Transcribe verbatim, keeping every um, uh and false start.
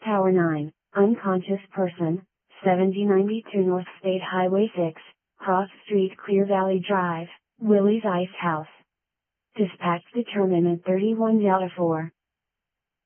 Tower nine, unconscious person, seventy ninety-two North State Highway six, Cross Street, Clear Valley Drive, Willie's Ice House. Dispatch determined at thirty-one Delta four.